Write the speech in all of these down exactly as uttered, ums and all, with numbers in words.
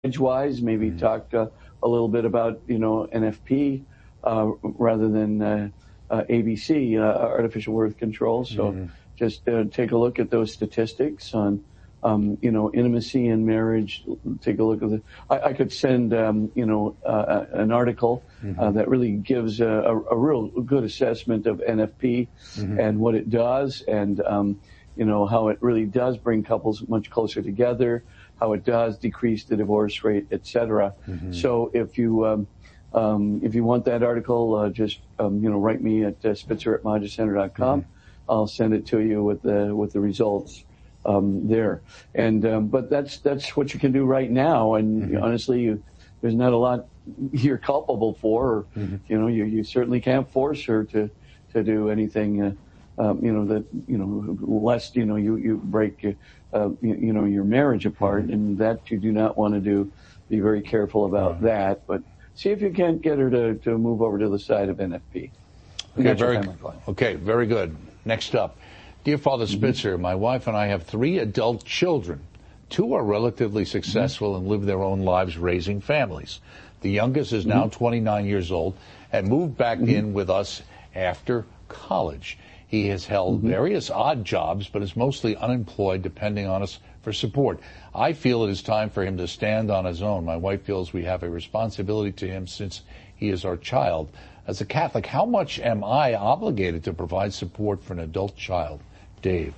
Edgewise, maybe mm-hmm. talk uh, a little bit about, you know, N F P uh, rather than uh, uh, A B C, uh, artificial birth control. So mm-hmm. just uh, take a look at those statistics on, um, you know, intimacy in marriage. Take a look at the. I, I could send, um, you know, uh, an article mm-hmm. uh, that really gives a, a, a real good assessment of N F P mm-hmm. and what it does, and um, you know how it really does bring couples much closer together. How it does decrease the divorce rate, et cetera. Mm-hmm. So if you um, um, if you want that article, uh, just um, you know write me at uh, Spitzer at Modus Center dot com. Mm-hmm. I'll send it to you with the with the results um, there. And um, but that's that's what you can do right now. And mm-hmm. honestly, you, there's not a lot you're culpable for. Or, mm-hmm. You know, you, you certainly can't force her to to do anything. Uh, um, you know that you know lest you know you you break. Uh, Uh, you, you know, your marriage apart, mm-hmm. and that you do not want to do. Be very careful about mm-hmm. that. But see if you can't get her to, to move over to the side of N F P. Okay, very, okay, very good. Next up. Dear Father Spitzer, mm-hmm. my wife and I have three adult children. Two are relatively successful mm-hmm. and live their own lives raising families. The youngest is now mm-hmm. twenty-nine years old and moved back mm-hmm. in with us after college. He has held mm-hmm. various odd jobs, but is mostly unemployed, depending on us for support. I feel it is time for him to stand on his own. My wife feels we have a responsibility to him since he is our child. As a Catholic, how much am I obligated to provide support for an adult child? Dave.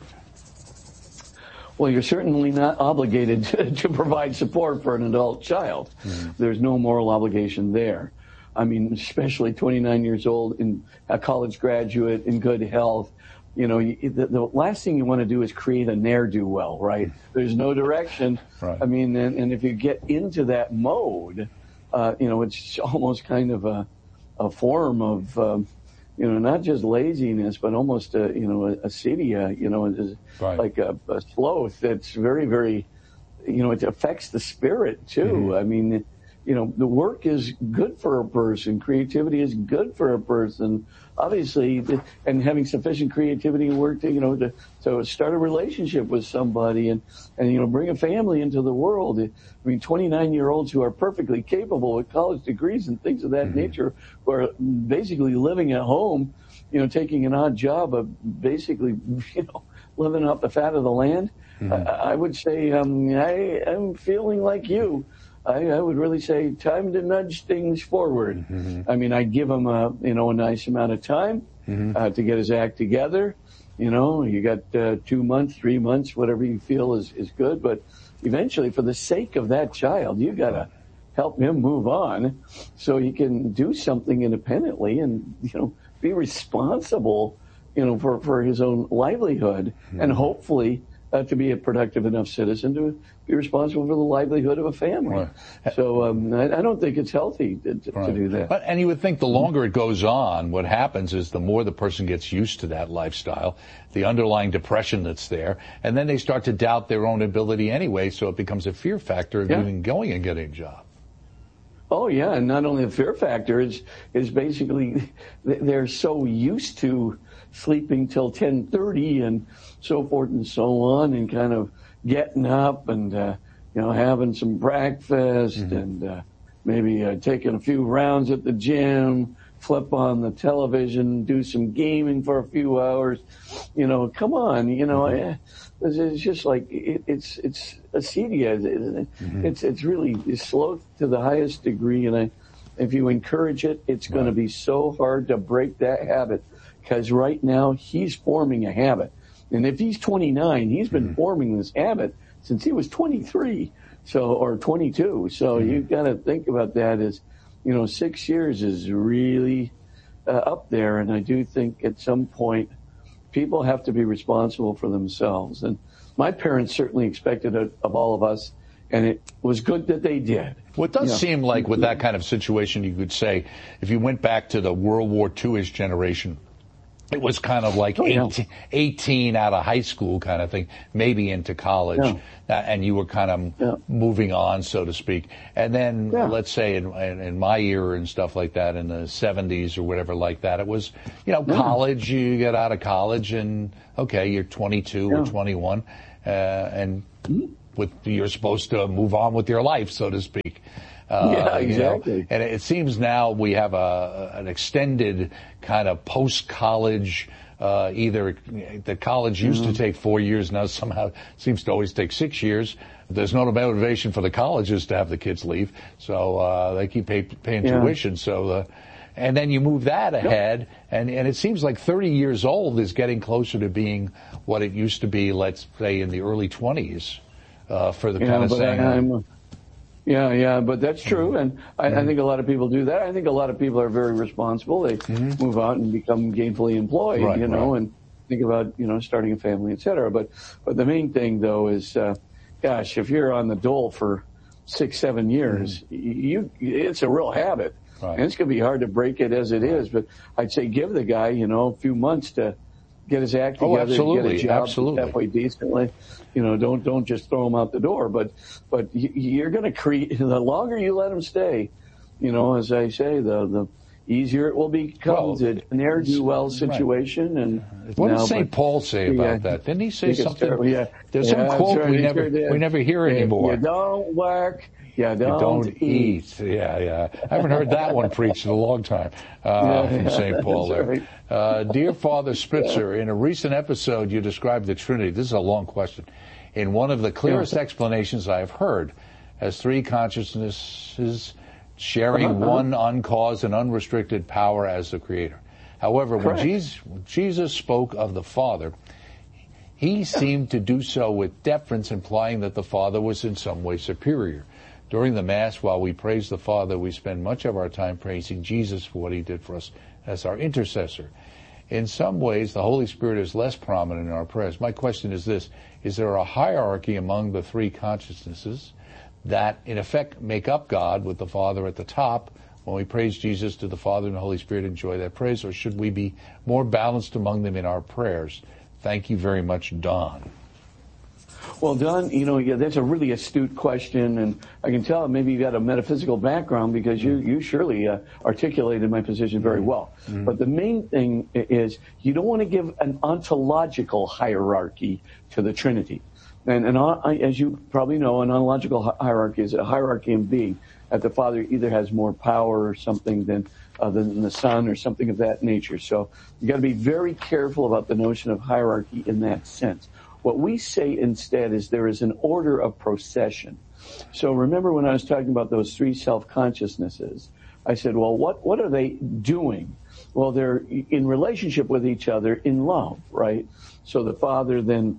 Well, you're certainly not obligated to, to provide support for an adult child. Mm-hmm. There's no moral obligation there. I mean, especially twenty-nine years old, in a college graduate, in good health. You know, you, the, the last thing you want to do is create a ne'er-do-well, right? There's no direction. Right. I mean, and, and if you get into that mode, uh, you know, it's almost kind of a, a form of, um, you know, not just laziness, but almost, a, you know, a, acedia, you know, right. like a, a sloth that's very, very, you know, it affects the spirit, too. Mm-hmm. I mean, you know, the work is good for a person. Creativity is good for a person. Obviously, and having sufficient creativity and work to, you know, to, to start a relationship with somebody and, and, you know, bring a family into the world. I mean, twenty-nine-year-olds who are perfectly capable with college degrees and things of that mm-hmm. nature, who are basically living at home, you know, taking an odd job of basically, you know, living off the fat of the land. Mm-hmm. I, I would say um, I am feeling like you. I, I would really say time to nudge things forward. Mm-hmm. I mean, I'd give him a, you know, a nice amount of time mm-hmm. uh, to get his act together. You know, you got uh, two months, three months, whatever you feel is, is good. But eventually, for the sake of that child, you got to help him move on so he can do something independently and, you know, be responsible, you know, for, for his own livelihood mm-hmm. and hopefully Uh, to be a productive enough citizen to be responsible for the livelihood of a family. Right. So um, I, I don't think it's healthy to, to, right. to do that. But, and you would think the longer it goes on, what happens is the more the person gets used to that lifestyle, the underlying depression that's there, and then they start to doubt their own ability anyway, so it becomes a fear factor of yeah. even going and getting a job. Oh, yeah, and not only a fear factor, it's, it's basically they're so used to sleeping till ten thirty and so forth and so on, and kind of getting up and, uh, you know, having some breakfast mm-hmm. and uh, maybe uh, taking a few rounds at the gym, flip on the television, do some gaming for a few hours. You know, come on, you know, mm-hmm. it's just like it, it's it's acedia, isn't it? Mm-hmm. It's it's really it's slow to the highest degree, and I, if you encourage it, it's right. going to be so hard to break that habit. Because right now he's forming a habit. And if he's twenty-nine, he's been mm-hmm. forming this habit since he was twenty-three, so or twenty-two. So mm-hmm. you've got to think about that as, you know, six years is really uh, up there. And I do think at some point people have to be responsible for themselves. And my parents certainly expected it of all of us, and it was good that they did. Well, it does yeah. seem like with that kind of situation, you could say, if you went back to the World War Two-ish generation, it was kind of like oh, yeah. eighteen, eighteen out of high school kind of thing, maybe into college, yeah. uh, and you were kind of yeah. moving on, so to speak. And then, yeah. let's say in, in, in my era and stuff like that, in the seventies or whatever like that, it was, you know, yeah. college, you get out of college and, okay, you're twenty-two yeah. or twenty-one, uh, and with you're supposed to move on with your life, so to speak. Uh, yeah, exactly. You know, and it seems now we have a an extended kind of post-college. Uh, either the college used mm-hmm. to take four years, now somehow seems to always take six years. There's no motivation for the colleges to have the kids leave, so uh, they keep pay, paying yeah. tuition. So, uh, and then you move that ahead, yep. and and it seems like thirty years old is getting closer to being what it used to be. Let's say in the early twenties uh, for the yeah, kind of saying. I'm, Yeah, yeah, but that's true, and I, mm-hmm. I think a lot of people do that. I think a lot of people are very responsible. They mm-hmm. move out and become gainfully employed, right, you know, right. and think about, you know, starting a family, et cetera. But, but the main thing, though, is, uh, gosh, if you're on the dole for six, seven years, mm-hmm. you, it's a real habit. Right. And it's going to be hard to break it as it right. is. But I'd say give the guy, you know, a few months to get his act together, oh, absolutely. get a job absolutely. halfway decently. You know, don't don't just throw him out the door. But but you're going to create. The longer you let him stay, you know, as I say, the the easier it will become well, to a ne'er-do-well situation. Right. And what now, did Saint but, Paul say about yeah, that? Didn't he say something? Terrible, yeah. There's yeah, some quote right, we never sure we never hear anymore. You don't work. You don't, you don't eat. eat. Yeah, yeah. I haven't heard that one preached in a long time uh, yeah, from Saint Paul there. Right. Uh, dear Father Spitzer, in a recent episode you described the Trinity. This is a long question. In one of the clearest yeah. explanations I have heard, as three consciousnesses sharing uh-huh. one uncaused and unrestricted power as the Creator. However, when Jesus, when Jesus spoke of the Father, he yeah. seemed to do so with deference, implying that the Father was in some way superior. During the Mass, while we praise the Father, we spend much of our time praising Jesus for what he did for us as our intercessor. In some ways, the Holy Spirit is less prominent in our prayers. My question is this: is there a hierarchy among the three consciousnesses that, in effect, make up God, with the Father at the top? When we praise Jesus, do the Father and the Holy Spirit enjoy that praise, or should we be more balanced among them in our prayers? Thank you very much, Don. Well, Don, you know, yeah, that's a really astute question, and I can tell maybe you got a metaphysical background because you, you surely uh, articulated my position very well. Mm-hmm. But the main thing is you don't want to give an ontological hierarchy to the Trinity. And, and I, as you probably know, an ontological hierarchy is a hierarchy in being, that the Father either has more power or something than, uh, than the Son or something of that nature. So you got to be very careful about the notion of hierarchy in that sense. What we say instead is there is an order of procession. So remember when I was talking about those three self-consciousnesses, I said, well, what, what are they doing? Well, they're in relationship with each other in love, right? So the Father then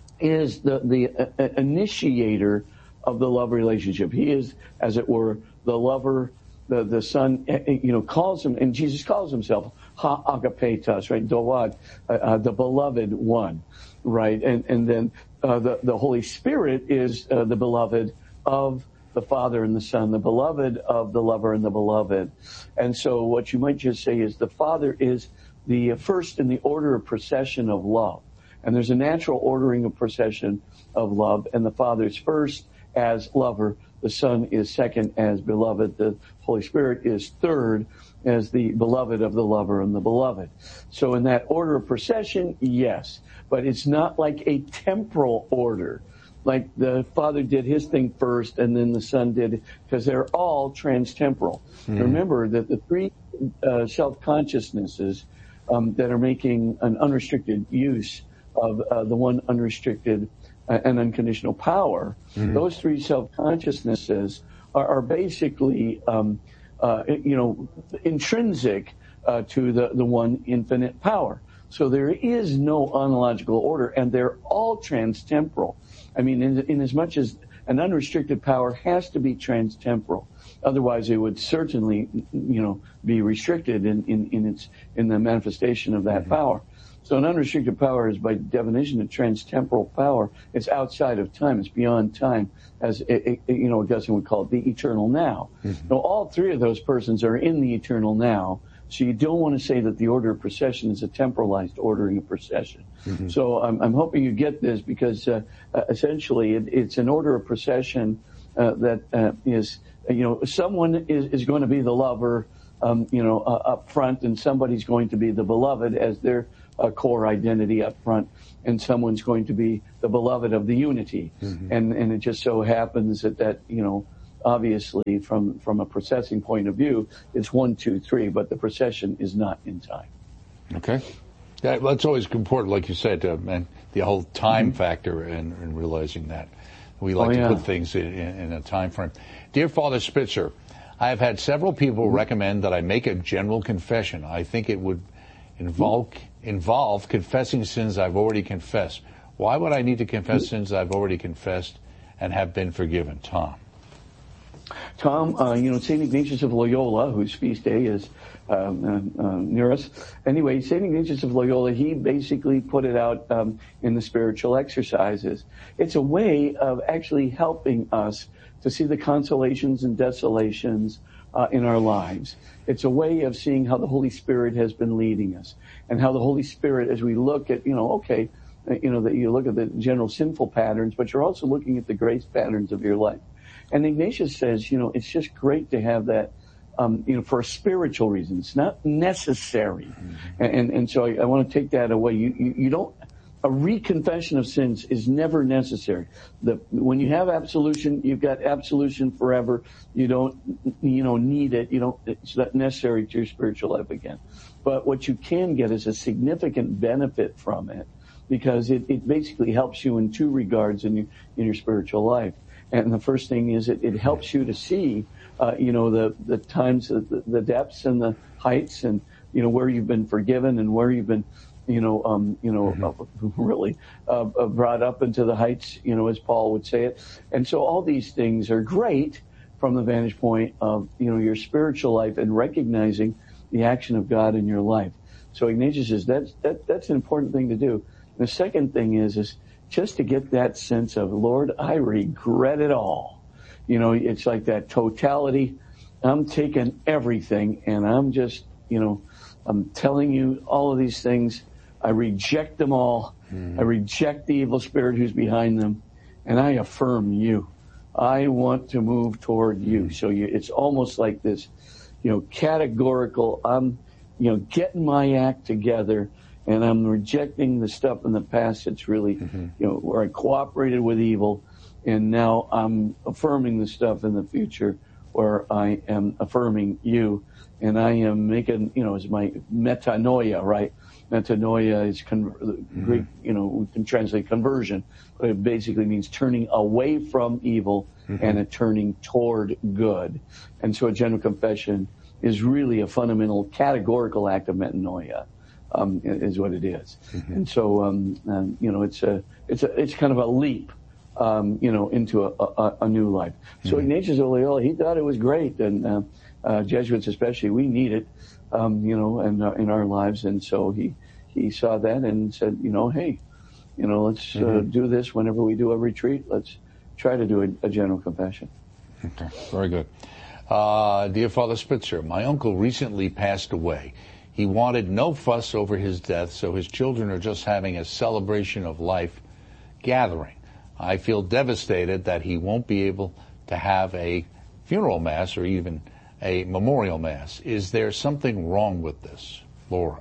is the, the uh, initiator of the love relationship. He is, as it were, the lover. The, the Son, you know, calls him, and Jesus calls himself Ha Agapetos, right? Doad, uh, uh, the beloved one, right? And and then uh, the the Holy Spirit is uh, the beloved of the Father and the Son, the beloved of the lover and the beloved. And so what you might just say is the Father is the first in the order of procession of love. And there's a natural ordering of procession of love, and the Father is first as lover, the Son is second as beloved, the Holy Spirit is third as the beloved of the lover and the beloved. So in that order of procession, yes, but it's not like a temporal order, like the Father did his thing first and then the Son did, because they're all transtemporal. Mm. Remember that the three uh, self-consciousnesses um, that are making an unrestricted use of uh, the one unrestricted uh, and unconditional power, mm-hmm. those three self-consciousnesses are, are basically, um, uh, you know, intrinsic uh, to the, the one infinite power. So there is no ontological order, and they're all transtemporal. I mean, in, in as much as an unrestricted power has to be transtemporal, otherwise it would certainly, you know, be restricted in, in, in its in the manifestation of that mm-hmm. power. So an unrestricted power is, by definition, a transtemporal power. It's outside of time. It's beyond time. As it, it, you know, Augustine would call it the eternal now. Mm-hmm. Now, all three of those persons are in the eternal now. So you don't want to say that the order of procession is a temporalized ordering of procession. Mm-hmm. So I'm, I'm hoping you get this, because uh, uh, essentially it, it's an order of procession uh, that uh, is, you know, someone is, is going to be the lover, um, you know, uh, up front, and somebody's going to be the beloved as they're a core identity up front, and someone's going to be the beloved of the unity. Mm-hmm. And and it just so happens that that, you know, obviously from, from a processing point of view, it's one, two, three, but the procession is not in time. Okay. That, that's always important, like you said, uh, and the whole time mm-hmm. factor in, in realizing that. We like oh, yeah. to put things in, in, in a time frame. Dear Father Spitzer, I have had several people mm-hmm. recommend that I make a general confession. I think it would involve, mm-hmm. involve confessing sins I've already confessed. Why would I need to confess mm-hmm. sins I've already confessed and have been forgiven? Tom. Tom, uh, you know, Saint Ignatius of Loyola, whose feast day is um, uh, uh, near us. Anyway, Saint Ignatius of Loyola, he basically put it out um, in the spiritual exercises. It's a way of actually helping us to see the consolations and desolations uh, in our lives. It's a way of seeing how the Holy Spirit has been leading us, and how the Holy Spirit, as we look at, you know, okay, you know, that you look at the general sinful patterns, but you're also looking at the grace patterns of your life. And Ignatius says, you know, it's just great to have that, um, you know, for a spiritual reason. It's not necessary. Mm-hmm. And, and so I, I want to take that away. You, you, you don't, a reconfession of sins is never necessary. The, when you have absolution, you've got absolution forever. You don't, you know, need it. You don't, it's not necessary to your spiritual life again. But what you can get is a significant benefit from it, because it, it basically helps you in two regards in your, in your spiritual life. And the first thing is it, it helps you to see, uh, you know, the, the times, the, the depths and the heights, and, you know, where you've been forgiven and where you've been, you know, um, you know, mm-hmm. uh, really uh, brought up into the heights, you know, as Paul would say it. And so all these things are great from the vantage point of, you know, your spiritual life and recognizing the action of God in your life. So Ignatius says that's, that, that's an important thing to do. And the second thing is, is, just to get that sense of, Lord, I regret it all. You know, it's like that totality. I'm taking everything and I'm just, you know, I'm telling you all of these things. I reject them all. Mm. I reject the evil spirit who's behind them, and I affirm you. I want to move toward you. So you, it's almost like this, you know, categorical, I'm, you know, getting my act together. And I'm rejecting the stuff in the past that's really, mm-hmm. you know, where I cooperated with evil. And now I'm affirming the stuff in the future where I am affirming you. And I am making, you know, it's my metanoia, right? Metanoia is con- mm-hmm. Greek, you know, we can translate conversion, but it basically means turning away from evil mm-hmm. and a turning toward good. And so a general confession is really a fundamental categorical act of metanoia. Um, is what it is. Mm-hmm. And so, um, um, you know, it's a, it's a, it's kind of a leap, um, you know, into a, a, a new life. So mm-hmm. Ignatius of Loyola, he thought it was great, and uh, uh, Jesuits especially, we need it, um, you know, in, uh, in our lives. And so he, he saw that and said, you know, hey, you know, let's mm-hmm. uh, do this whenever we do a retreat. Let's try to do a, a general confession. Okay, very good. Uh, dear Father Spitzer, my uncle recently passed away. He wanted no fuss over his death, so his children are just having a celebration of life gathering. I feel devastated that he won't be able to have a funeral mass or even a memorial mass. Is there something wrong with this? Laura.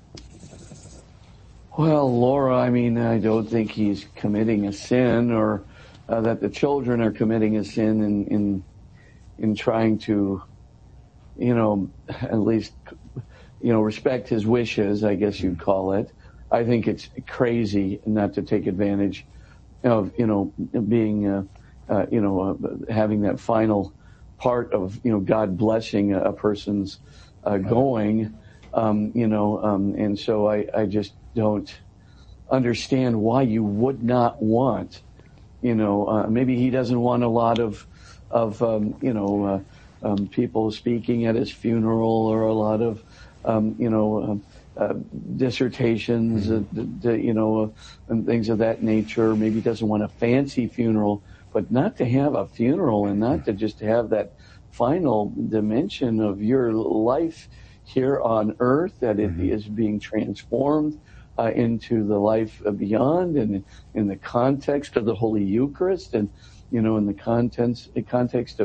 Well, Laura, I mean, I don't think he's committing a sin, or uh, that the children are committing a sin in, in, in trying to, you know, at least, you know, respect his wishes, I guess you'd call it. I think it's crazy not to take advantage of, you know, being, uh, uh, you know, uh, having that final part of, you know, God blessing a, a person's uh, going, um, you know, um, and so I, I just don't understand why you would not want, you know, uh, maybe he doesn't want a lot of, of um, you know, uh, um, people speaking at his funeral, or a lot of, Um, you know, uh, uh, dissertations, mm-hmm. uh, d- d- you know, uh, and things of that nature. Maybe he doesn't want a fancy funeral, but not to have a funeral and not to just have that final dimension of your life here on earth, that it mm-hmm. is being transformed uh, into the life beyond, and in the context of the Holy Eucharist, and, you know, in the contents, the context of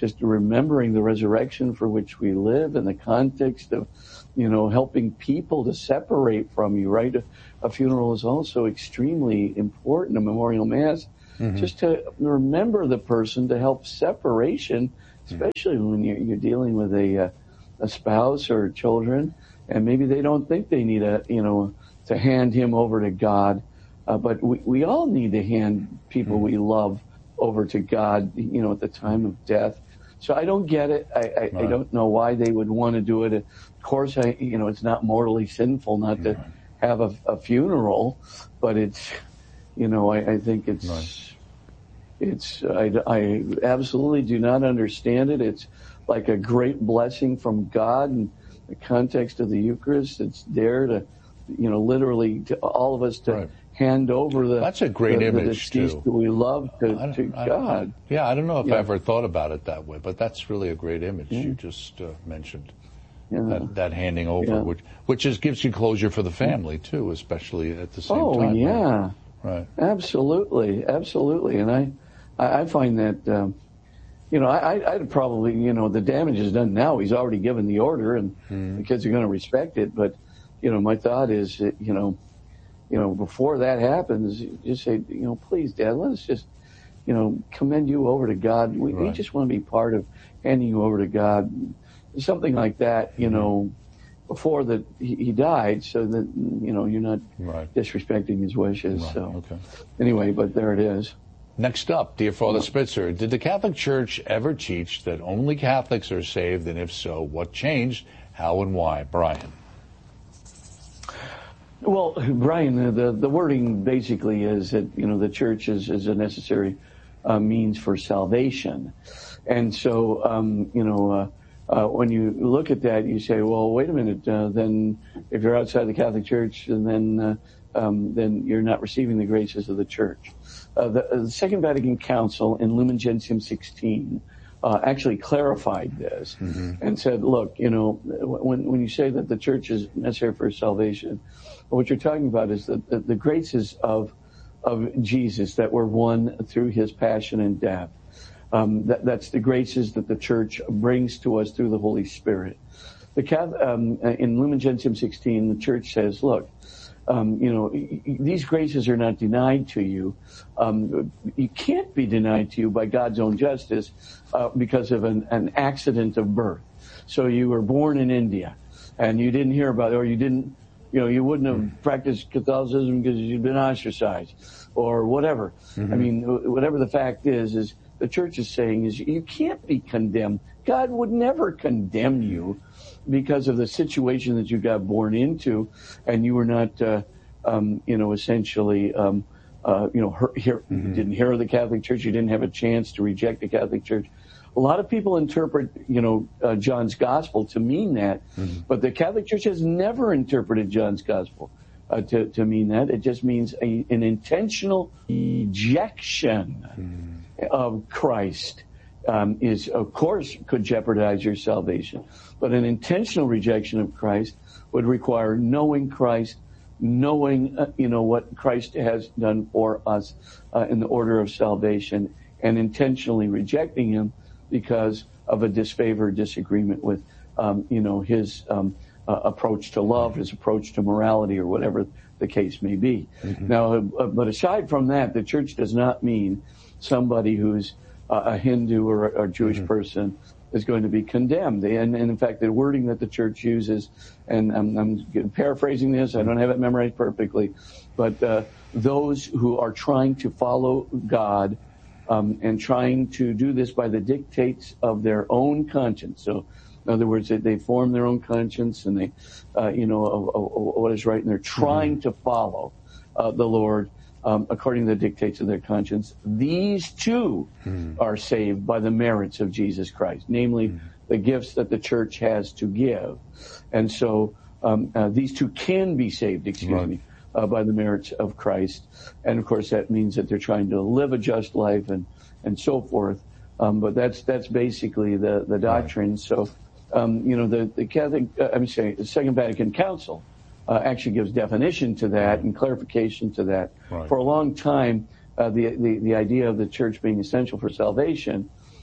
just remembering the resurrection for which we live in the context of, you know, helping people to separate from you, right? A, a funeral is also extremely important, a memorial mass, mm-hmm. just to remember the person, to help separation, especially mm-hmm. when you're, you're dealing with a, a spouse or children, and maybe they don't think they need a, you know, to hand him over to God. Uh, but we, we all need to hand people mm-hmm. we love over to God, you know, at the time of death. So I don't get it. I, I, right. I don't know why they would want to do it. Of course, I, you know, it's not morally sinful not to right. have a, a funeral, but it's, you know, I, I think it's, right. it's, I, I absolutely do not understand it. It's like a great blessing from God in the context of the Eucharist. It's there to, you know, literally to all of us to right. hand over the that's a great the, image the too. that we love to, to I, God. I, yeah, I don't know if yeah. I ever thought about it that way, but that's really a great image yeah. you just uh, mentioned. Yeah. That, that handing over, yeah. which which just gives you closure for the family too, especially at the same oh, time. Oh yeah, right? right? Absolutely, absolutely, and I I find that. Um, You know, I, I'd probably, you know, the damage is done now. He's already given the order, and mm. the kids are going to respect it. But, you know, my thought is, that, you know, you know, before that happens, just say, you know, please, Dad, let us just, you know, commend you over to God. We, right. we just want to be part of handing you over to God, something like that. You mm. know, before that he, he died, so that you know you're not right. disrespecting his wishes. Right. So, okay. Anyway, but there it is. Next up, dear Father Spitzer, did the Catholic Church ever teach that only Catholics are saved, and if so, what changed, how and why? Brian. Well, Brian, the the wording basically is that, you know, the Church is, is a necessary uh, means for salvation. And so, um, you know, uh, uh, when you look at that, you say, well, wait a minute, uh, then if you're outside the Catholic Church, and then, uh, um, then you're not receiving the graces of the Church. Uh, the, uh, the Second Vatican Council in Lumen Gentium sixteen uh, actually clarified this mm-hmm. and said, look, you know, when when you say that the Church is necessary for salvation, what you're talking about is the, the, the graces of of Jesus that were won through his passion and death. Um, that, that's the graces that the Church brings to us through the Holy Spirit. The um, in Lumen Gentium sixteen, the Church says, look, Um, you know, these graces are not denied to you. Um, you can't be denied to you by God's own justice uh, because of an, an accident of birth. So you were born in India, and you didn't hear about it, or you didn't, you know, you wouldn't have practiced Catholicism because you'd been ostracized, or whatever. Mm-hmm. I mean, whatever the fact is, is the Church is saying is you can't be condemned. God would never condemn you because of the situation that you got born into, and you were not, uh, um, you know, essentially, um, uh, you know, hear, hear, mm-hmm. didn't hear of the Catholic Church. You didn't have a chance to reject the Catholic Church. A lot of people interpret, you know, uh, John's Gospel to mean that, mm-hmm. but the Catholic Church has never interpreted John's Gospel uh, to, to mean that. It just means a, an intentional rejection mm-hmm. of Christ. Um, is, of course, could jeopardize your salvation. But an intentional rejection of Christ would require knowing Christ, knowing, uh, you know, what Christ has done for us uh, in the order of salvation, and intentionally rejecting him because of a disfavor, disagreement with, um, you know, his um, uh, approach to love, his approach to morality, or whatever the case may be. Mm-hmm. Now, uh, but aside from that, the Church does not mean somebody who's a Hindu or a Jewish mm-hmm. person is going to be condemned. And, and in fact, the wording that the Church uses, and I'm, I'm paraphrasing this, I don't have it memorized perfectly, but uh, those who are trying to follow God um, and trying to do this by the dictates of their own conscience. So, in other words, they, they form their own conscience, and they, uh, you know, uh, uh, what is right, and they're trying mm-hmm. to follow uh, the Lord Um, according to the dictates of their conscience. These too mm. are saved by the merits of Jesus Christ, namely mm. the gifts that the Church has to give. And so um, uh, these two can be saved, excuse right. me, uh, by the merits of Christ. And of course that means that they're trying to live a just life and, and so forth. Um, but that's that's basically the, the doctrine. Right. So, um, you know, the, the Catholic, uh, I'm saying, the Second Vatican Council Uh, actually gives definition to that and clarification to that. Right. For a long time, uh, the, the the idea of the Church being essential for salvation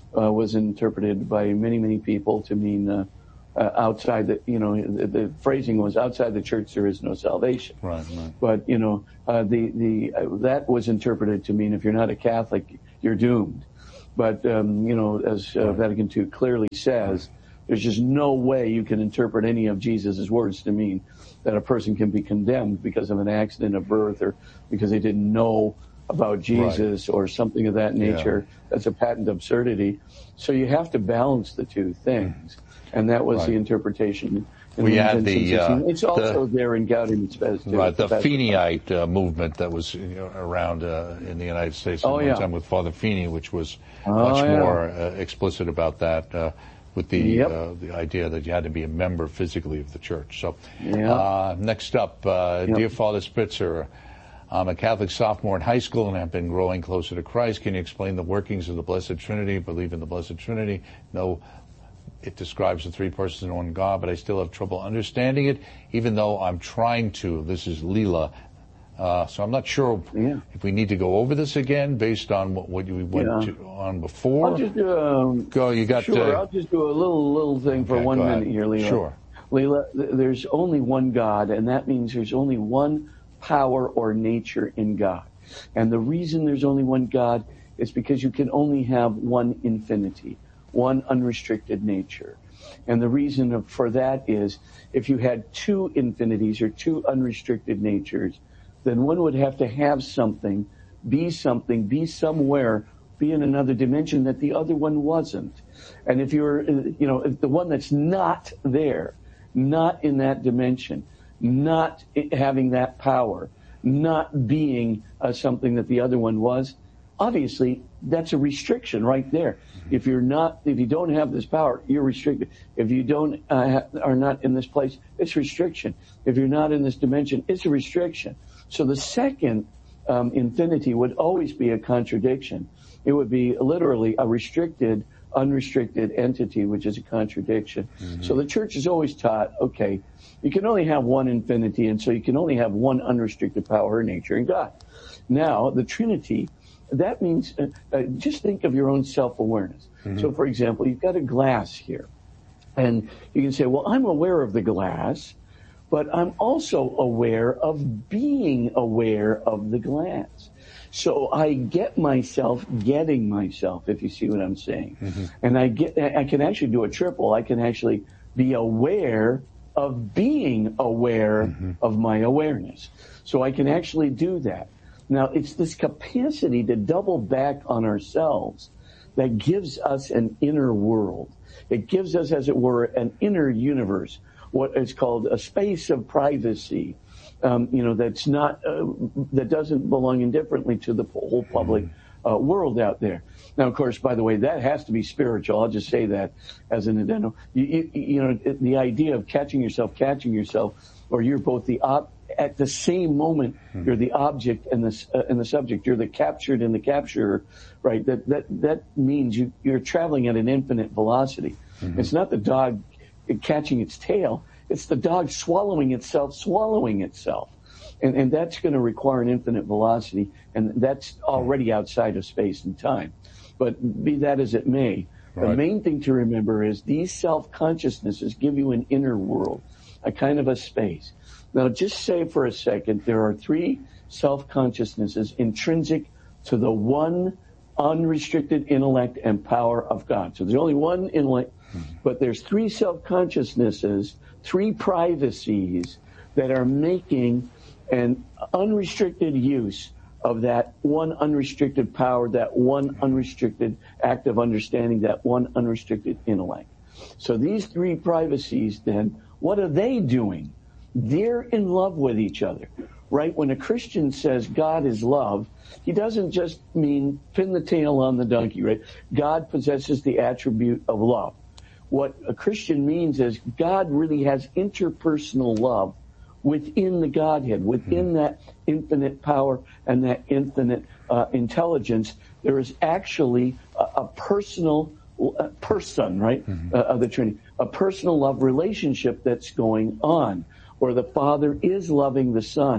uh, was interpreted by many, many people to mean uh, uh, outside the, you know, the, the phrasing was outside the church there is no salvation. Right, right. But, you know, uh, the, the, uh, that was interpreted to mean if you're not a Catholic, you're doomed. But, um, you know, as uh, Vatican two clearly says, there's just no way you can interpret any of Jesus' words to mean that a person can be condemned because of an accident of birth or because they didn't know about Jesus right. or something of that nature. Yeah. That's a patent absurdity. So you have to balance the two things. And that was right. the interpretation. We had the, uh, it's also the, there in Gaudium et Spes too. Right, the Feeneyite uh, movement that was you know, around uh, in the United States at oh, one yeah. time with Father Feeney, which was oh, much yeah. more uh, explicit about that, uh, with the yep. uh, the idea that you had to be a member physically of the church. So, yep. uh, next up, uh, yep. dear Father Spitzer, I'm a Catholic sophomore in high school and have been growing closer to Christ. Can you explain the workings of the Blessed Trinity? Believe in the Blessed Trinity. No. It describes the three persons in one God, but I still have trouble understanding it, even though I'm trying to. This is Leela. Uh, so I'm not sure yeah. if we need to go over this again based on what, what we went yeah. to, on before. I'll just do um, go. You got. Sure. Uh, I'll just do a little little thing for okay, one minute here, Leela. Sure. Leela, th- there's only one God, and that means there's only one power or nature in God. And the reason there's only one God is because you can only have one infinity. One unrestricted nature. And the reason for that is if you had two infinities or two unrestricted natures, then one would have to have something, be something, be somewhere, be in another dimension that the other one wasn't. And if you're, you know, if the one that's not there, not in that dimension, not having that power, not being uh, something that the other one was, obviously, that's a restriction right there. If you're not, if you don't have this power, you're restricted. If you don't uh, ha- are not in this place, it's restriction. If you're not in this dimension, it's a restriction. So the second um, infinity would always be a contradiction. It would be literally a restricted, unrestricted entity, which is a contradiction. Mm-hmm. So the church is always taught, okay, you can only have one infinity, and so you can only have one unrestricted power or nature in God. Now, the Trinity. That means, uh, uh, just think of your own self-awareness. Mm-hmm. So, for example, you've got a glass here. And you can say, well, I'm aware of the glass, but I'm also aware of being aware of the glass. So I get myself getting myself, if you see what I'm saying. Mm-hmm. And I get, I can actually do a triple. I can actually be aware of being aware mm-hmm. of my awareness. So I can actually do that. Now, it's this capacity to double back on ourselves that gives us an inner world. It gives us, as it were, an inner universe, what is called a space of privacy, um, you know, that's not, uh, that doesn't belong indifferently to the whole public uh, world out there. Now, of course, by the way, that has to be spiritual. I'll just say that as an addendum. You, you, you know, the idea of catching yourself, catching yourself, or you're both the op- at the same moment, you're the object and the uh, and the subject. You're the captured and the capturer, right? That that that means you you're traveling at an infinite velocity. Mm-hmm. It's not the dog catching its tail; it's the dog swallowing itself, swallowing itself, and and that's going to require an infinite velocity, and that's already outside of space and time. But be that as it may, right. The main thing to remember is these self-consciousnesses give you an inner world, a kind of a space. Now, just say for a second, there are three self-consciousnesses intrinsic to the one unrestricted intellect and power of God. So there's only one intellect, but there's three self-consciousnesses, three privacies that are making an unrestricted use of that one unrestricted power, that one unrestricted act of understanding, that one unrestricted intellect. So these three privacies, then, what are they doing? They're in love with each other, right? When a Christian says God is love, he doesn't just mean pin the tail on the donkey, right? God possesses the attribute of love. What a Christian means is God really has interpersonal love within the Godhead, within that infinite power and that infinite uh, intelligence. There is actually a, a personal uh, person, right, mm-hmm. uh, of the Trinity, a personal love relationship that's going on, where the Father is loving the Son,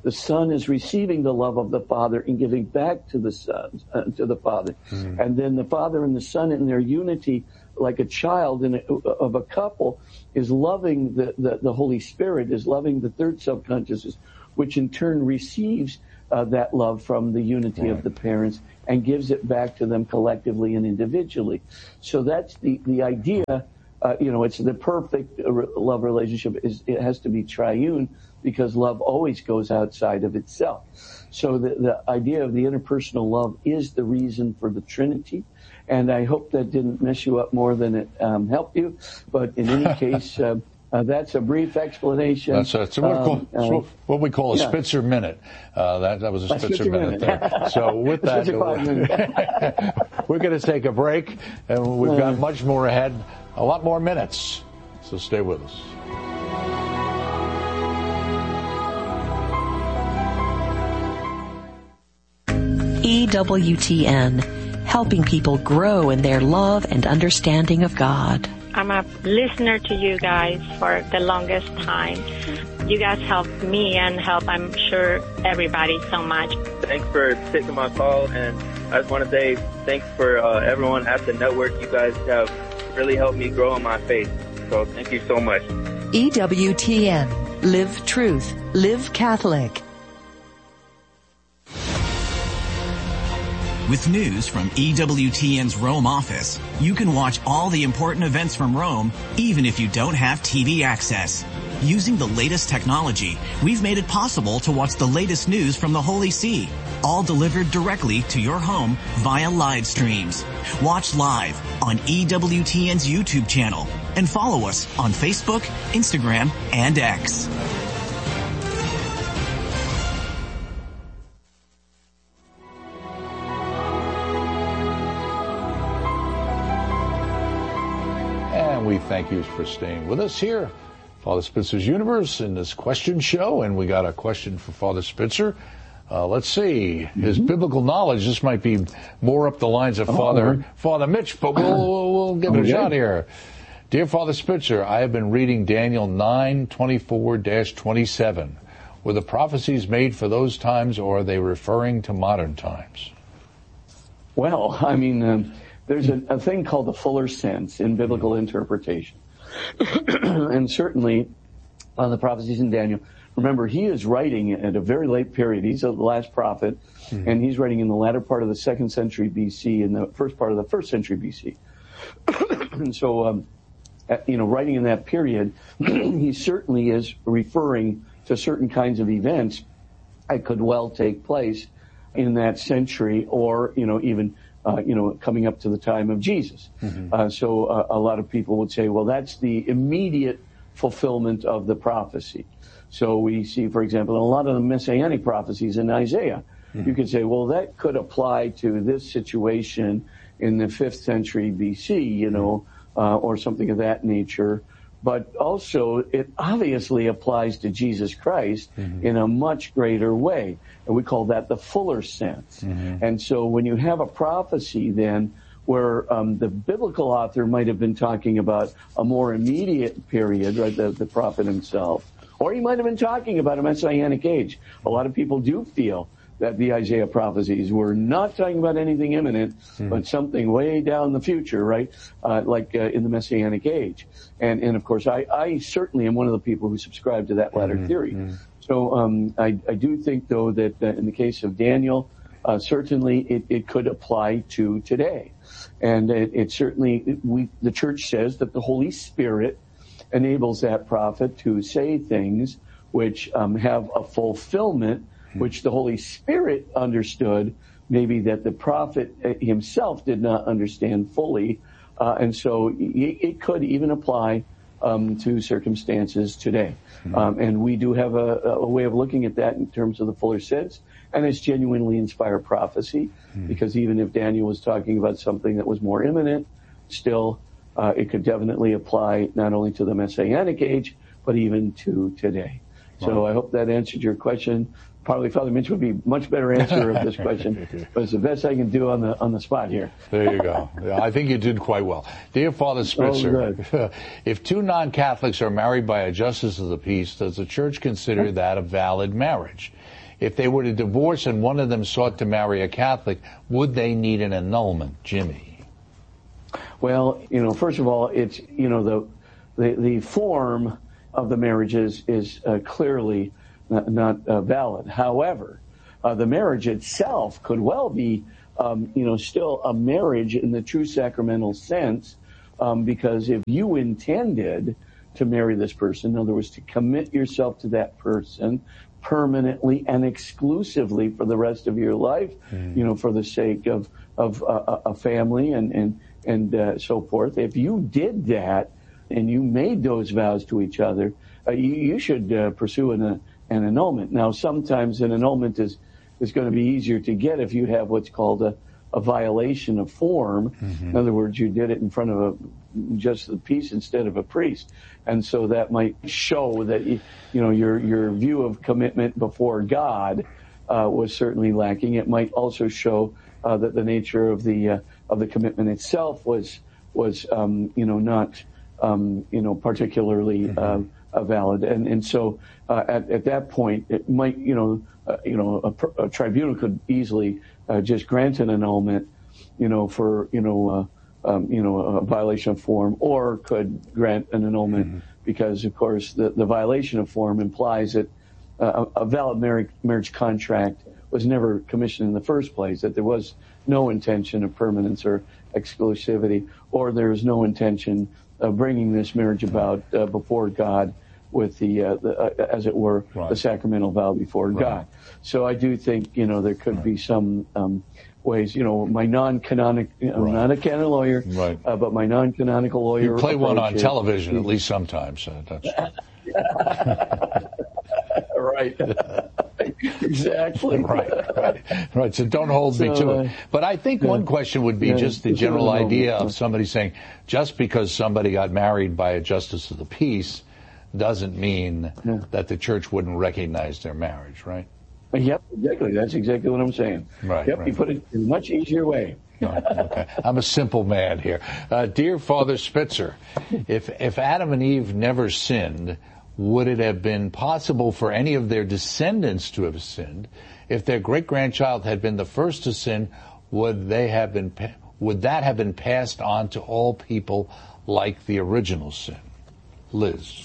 The Son is receiving the love of the Father and giving back to the Son, uh, to the Father. Mm. And then the Father and the Son in their unity, like a child in a, of a couple, is loving the, the, the Holy Spirit, is loving the third subconsciousness, which in turn receives uh, that love from the unity right. of the parents and gives it back to them collectively and individually. So that's the, the idea. Uh, you know, it's the perfect love relationship. Is it has to be triune, because love always goes outside of itself. So the, the idea of the interpersonal love is the reason for the Trinity. And I hope that didn't mess you up more than it um, helped you. But in any case, uh, uh, that's a brief explanation. That's, that's, what, um, we call, uh, what we call a yeah. Spitzer minute. Uh, that, that was a Spitzer, Spitzer minute, minute there. So with that, we're going to take a break, and we've got much more ahead, a lot more minutes. So stay with us. E W T N, helping people grow in their love and understanding of God. I'm a listener to you guys for the longest time. You guys help me and help, I'm sure, everybody so much. Thanks for taking my call, and I just want to say thanks for uh, everyone at the network. You guys have really helped me grow in my faith, so thank you so much. E W T N, live truth, live Catholic. With news from E W T N's Rome office, you can watch all the important events from Rome, even if you don't have T V access. Using the latest technology, we've made it possible to watch the latest news from the Holy See, all delivered directly to your home via live streams. Watch live on E W T N's YouTube channel and follow us on Facebook, Instagram, and X. We thank you for staying with us here, Father Spitzer's Universe, in this question show. And we got a question for Father Spitzer. Uh, let's see. His mm-hmm. biblical knowledge, this might be more up the lines of oh, Father right. Father Mitch, but we'll, we'll, we'll give it okay. a shot here. Dear Father Spitzer, I have been reading Daniel nine twenty-four to twenty-seven. Were the prophecies made for those times, or are they referring to modern times? Well, I mean... Um, There's a, a thing called the fuller sense in biblical interpretation. And certainly, on the prophecies in Daniel, remember, he is writing at a very late period. He's the last prophet, mm-hmm. and he's writing in the latter part of the second century B C and the first part of the first century B C. And so, um, at, you know, writing in that period, he certainly is referring to certain kinds of events that could well take place in that century, or, you know, even Uh, you know, coming up to the time of Jesus. Mm-hmm. Uh, so uh, a lot of people would say, well, that's the immediate fulfillment of the prophecy. So we see, for example, in a lot of the messianic prophecies in Isaiah, mm-hmm. you could say, well, that could apply to this situation in the fifth century B C, you know, uh, or something of that nature. But also, it obviously applies to Jesus Christ mm-hmm. in a much greater way. And we call that the fuller sense. Mm-hmm. And so when you have a prophecy then where um, the biblical author might have been talking about a more immediate period, right, the, the prophet himself, or he might have been talking about a messianic age. A lot of people do feel that the Isaiah prophecies were not talking about anything imminent, mm-hmm. but something way down the future, right? Uh, like uh, in the Messianic age. And, and of course, I, I certainly am one of the people who subscribe to that latter mm-hmm. theory. Mm-hmm. So um, I, I do think, though, that uh, in the case of Daniel, uh, certainly it, it could apply to today. And it, it certainly, it, we, the Church says that the Holy Spirit enables that prophet to say things which um, have a fulfillment, which the Holy Spirit understood, maybe that the prophet himself did not understand fully. Uh, and so it, it could even apply um, to circumstances today. Mm-hmm. Um, and we do have a, a way of looking at that in terms of the fuller sense. And it's genuinely inspired prophecy, mm-hmm. because even if Daniel was talking about something that was more imminent, still uh, it could definitely apply not only to the Messianic age, but even to today. Wow. So I hope that answered your question. Probably Father Mitch would be much better answer of this question, but it's the best I can do on the on the spot here. There you go. Yeah, I think you did quite well. Dear Father Spitzer, oh, if two non-Catholics are married by a justice of the peace, does the Church consider that a valid marriage? If they were to divorce and one of them sought to marry a Catholic, would they need an annulment, Jimmy? Well, you know, first of all, it's, you know, the the, the form of the marriage is, is uh, clearly not, not uh, valid. However, uh, the marriage itself could well be, um, you know, still a marriage in the true sacramental sense, um, because if you intended to marry this person, in other words, to commit yourself to that person permanently and exclusively for the rest of your life, mm. you know, for the sake of of uh, a family and and and uh, so forth. If you did that and you made those vows to each other, uh, you, you should uh, pursue an, uh, an annulment. Now, sometimes an annulment is, is going to be easier to get if you have what's called a, a violation of form. Mm-hmm. In other words, you did it in front of a just the priest instead of a priest. And so that might show that, you know, your your view of commitment before God uh, was certainly lacking. It might also show uh, that the nature of the uh, of the commitment itself was was um, you know not um, you know particularly uh, uh, valid. And and so uh, at at that point it might you know uh, you know a, a tribunal could easily uh, just grant an annulment, you know for you know. Uh, Um, you know, a violation of form, or could grant an annulment mm-hmm. because, of course, the, the violation of form implies that uh, a valid marriage, marriage contract was never commissioned in the first place, that there was no intention of permanence or exclusivity, or there is no intention of bringing this marriage about uh, before God with the, uh, the uh, as it were, right. the sacramental vow before right. God. So I do think, you know, there could right. be some um, ways, you know, my non-canonic, you know, right. I'm not a canon lawyer, right. uh, but my non-canonical lawyer. You play one on television at least sometimes. Uh, that's right. Exactly. Right, right, right. So don't hold so, me to it. But I think yeah. one question would be yeah, just the general idea of somebody saying, just because somebody got married by a justice of the peace doesn't mean yeah. that the church wouldn't recognize their marriage, right? Yep, exactly. That's exactly what I'm saying. Right. Yep, right. you put it in a much easier way. Right, okay. I'm a simple man here. Uh, dear Father Spitzer, if if Adam and Eve never sinned, would it have been possible for any of their descendants to have sinned? If their great-grandchild had been the first to sin, would they have been? Would that have been passed on to all people like the original sin? Liz.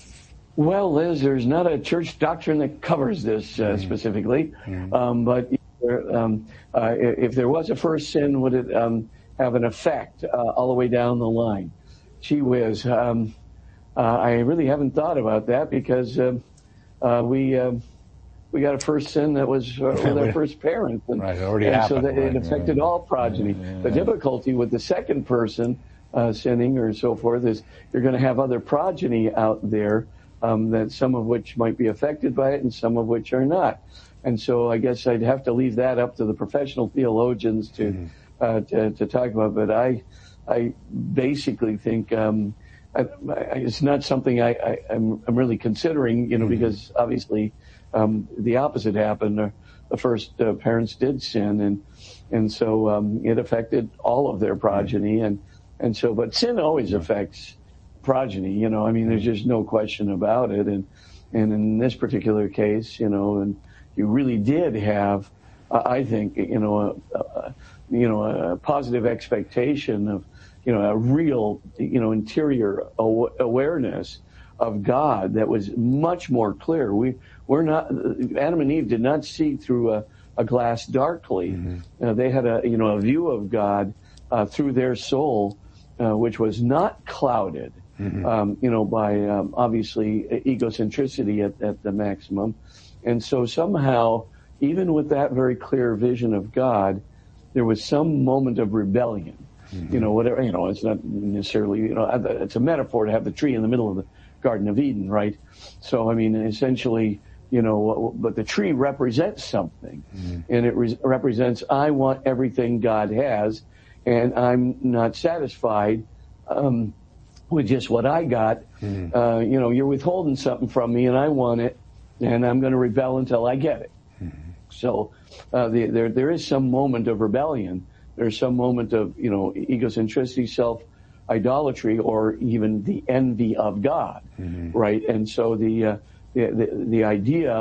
Well, Liz, there's not a church doctrine that covers this uh, mm. specifically, mm. Um, but um, uh, if there was a first sin, would it um, have an effect uh, all the way down the line? Gee whiz, um, uh, I really haven't thought about that because uh, uh, we uh, we got a first sin that was uh, with our first parents, and, right, it already and happened, so that right, it affected right. all progeny. Yeah, yeah. The difficulty with the second person uh, sinning or so forth is you're going to have other progeny out there. Um, that some of which might be affected by it and some of which are not. And so I guess I'd have to leave that up to the professional theologians to mm-hmm. uh, to, to talk about. But I I basically think um, I, I, it's not something I, I, I'm, I'm really considering, you know, mm-hmm. because obviously um, the opposite happened. Uh, the first uh, parents did sin, and and so um, it affected all of their progeny. And, and so, but sin always affects progeny, you know, I mean, there's just no question about it. And, and in this particular case, you know, and you really did have, uh, I think, you know, a, a, you know, a positive expectation of, you know, a real, you know, interior aw- awareness of God that was much more clear. We, we're not, Adam and Eve did not see through a, a glass darkly. Mm-hmm. Uh, they had a, you know, a view of God uh, through their soul, uh, which was not clouded. Mm-hmm. Um, you know, by um, obviously egocentricity at, at the maximum. And so somehow, even with that very clear vision of God, there was some moment of rebellion. Mm-hmm. You know, whatever, you know, it's not necessarily, you know, it's a metaphor to have the tree in the middle of the Garden of Eden, right? So, I mean, essentially, you know, but the tree represents something. Mm-hmm. And it re- represents, I want everything God has, and I'm not satisfied um with just what I got. Mm-hmm. Uh, you know, you're withholding something from me and I want it, and I'm going to rebel until I get it. Mm-hmm. So uh, the, there there is some moment of rebellion. There's some moment of, you know, egocentricity, self-idolatry, or even the envy of God, mm-hmm. right? And so the, uh, the, the, the idea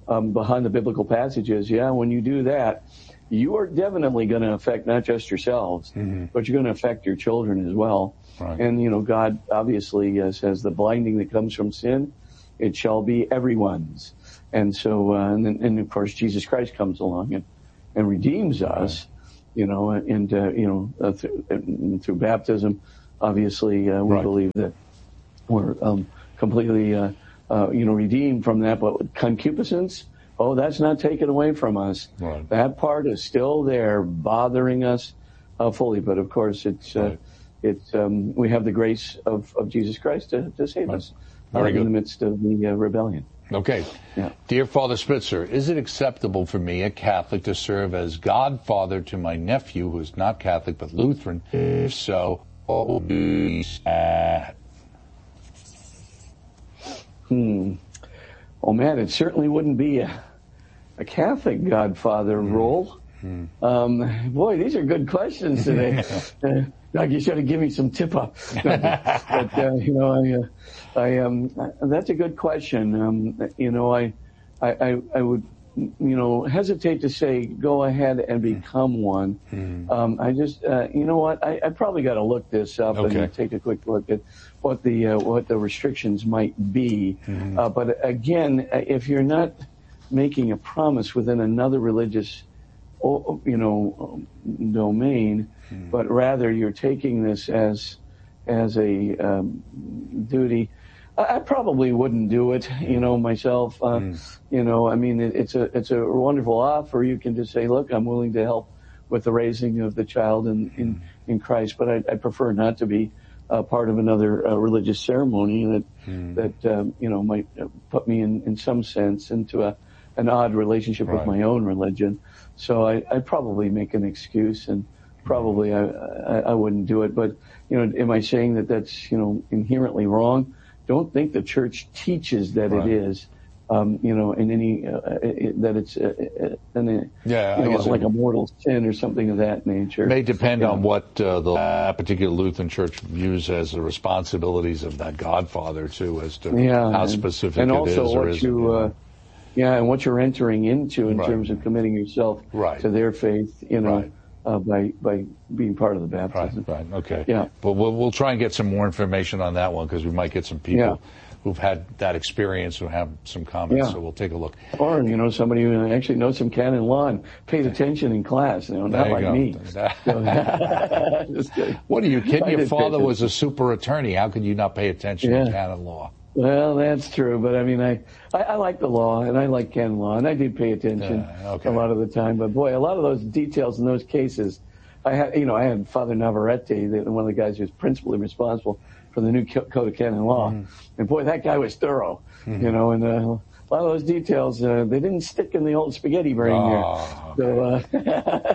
um, behind the biblical passages, yeah, when you do that, you are definitely going to affect not just yourselves, mm-hmm. but you're going to affect your children as well. Right. And, you know, God obviously uh, says the blinding that comes from sin, it shall be everyone's. And so, uh, and, and of course, Jesus Christ comes along and, and redeems us, right. you know, and, uh, you know, uh, through, uh, through baptism, obviously, uh, we right. believe that we're um, completely, uh, uh, you know, redeemed from that. But concupiscence, oh, that's not taken away from us. Right. That part is still there, bothering us uh, fully. But of course, it's uh, right. it's um, we have the grace of, of Jesus Christ to, to save right. us uh, in the midst of the uh, rebellion. Okay. Yeah. Dear Father Spitzer, is it acceptable for me, a Catholic, to serve as godfather to my nephew, who is not Catholic but Lutheran? If so, what will be sad? Hmm. Oh, man, it certainly wouldn't be a, a Catholic godfather mm. role. Mm. Um, boy, these are good questions today. uh, Doug, you should have given me some tip-off. No, but, but uh, you know, I, uh, I, um, that's a good question. Um, you know, I, I, I would, you know, hesitate to say go ahead and become one. Mm. Um, I just, uh, you know what, I, I probably got to look this up okay. and take a quick look at what the uh, what the restrictions might be. Mm. Uh, but again, if you're not making a promise within another religious, you know, domain, mm. but rather you're taking this as as a um, duty, I, I probably wouldn't do it, you know, myself. Uh, mm. You know, I mean, it, it's a it's a wonderful offer. You can just say, look, I'm willing to help with the raising of the child in in, in Christ, but I, I prefer not to be uh, part of another uh, religious ceremony that mm. that um, you know might put me in in some sense into a an odd relationship right. with my own religion. So I, I'd probably make an excuse, and probably I, I, I wouldn't do it. But, you know, am I saying that that's, you know, inherently wrong? Don't think the church teaches that right. it is, um, you know, in any, uh, it, that it's, uh, in a, yeah, you know, I guess like it, a mortal sin or something of that nature. It may depend you on know. what uh, the uh, particular Lutheran church views as the responsibilities of that godfather, too, as to yeah, how and, specific and it also is or what isn't. you, You know? uh, Yeah, and what you're entering into in right. terms of committing yourself right. to their faith, you know, right. uh, by by being part of the baptism. Right, right, okay. Yeah. But we'll, we'll try and get some more information on that one, because we might get some people yeah. who've had that experience who have some comments, yeah. so we'll take a look. Or, you know, somebody who actually knows some canon law and paid attention in class, you know, not you like go. me. Just kidding. What are you kidding? I Your father pay was a super attorney. How could you not pay attention yeah. to canon law? Well, that's true, but I mean, I, I, I like the law, and I like canon law, and I did pay attention uh, okay. a lot of the time. But boy, a lot of those details in those cases, I had, you know, I had Father Navarrete, the, one of the guys who's principally responsible for the new Code of Canon Law, mm. and boy, that guy was thorough, mm. you know, and uh, a lot of those details, uh, they didn't stick in the old spaghetti brain oh, there. So,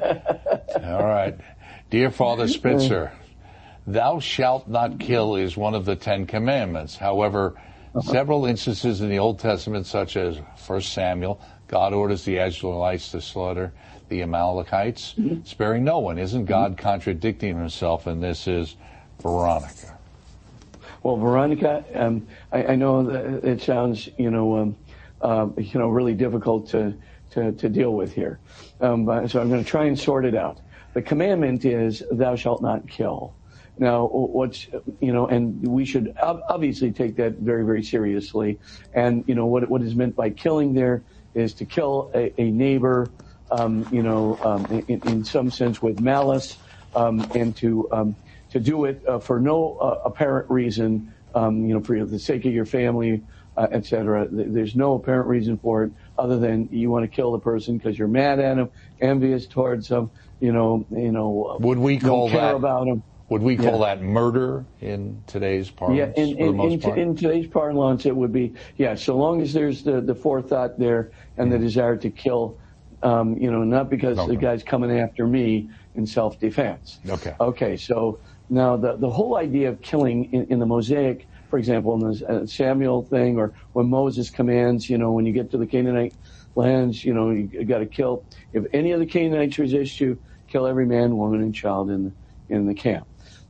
uh, all right, dear Father Spitzer, thou shalt not kill is one of the Ten Commandments. However, uh-huh. several instances in the Old Testament, such as First Samuel, God orders the Israelites to slaughter the Amalekites, mm-hmm. sparing no one. Isn't God mm-hmm. contradicting himself? And this is Veronica. Well, Veronica, um, I, I know that it sounds, you know, um, uh, you know, really difficult to to, to deal with here. Um, but, so I'm going to try and sort it out. The commandment is, "Thou shalt not kill." Now, what's, you know, and we should obviously take that very, very seriously. And, you know, what what is meant by killing there is to kill a, a neighbor, um, you know, um, in, in some sense with malice, um, and to um, to do it uh, for no uh, apparent reason, um, you know, for the sake of your family, uh, et cetera. There's no apparent reason for it other than you want to kill the person because you're mad at him, envious towards them, you know, you know, would we call don't care that about him. Would we call yeah. that murder in today's parlance? Yeah, in, for the in, most in, part? in today's parlance, it would be, yeah, so long as there's the, the forethought there and mm-hmm. the desire to kill, um, you know, not because okay. the guy's coming after me in self-defense. Okay. Okay, so now the, the whole idea of killing in, in the Mosaic, for example, in the uh, Samuel thing, or when Moses commands, you know, when you get to the Canaanite lands, you know, you, you got to kill. If any of the Canaanites resist you, kill every man, woman, and child in the, in the camp.